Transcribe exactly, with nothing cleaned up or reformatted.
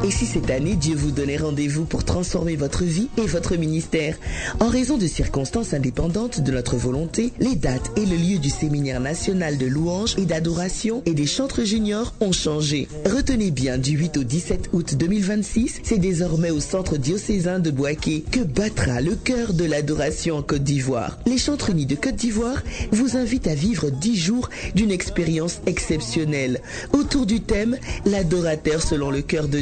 Et si cette année, Dieu vous donnait rendez-vous pour transformer votre vie et votre ministère? En raison de circonstances indépendantes de notre volonté, les dates et le lieu du séminaire national de louange et d'adoration et des chantres juniors ont changé. Retenez bien, du huit au dix-sept août deux mille vingt-six, c'est désormais au centre diocésain de Bouaké que battra le cœur de l'adoration en Côte d'Ivoire. Les Chantres Unis de Côte d'Ivoire vous invitent à vivre dix jours d'une expérience exceptionnelle autour du thème « L'adorateur selon le cœur de Dieu ».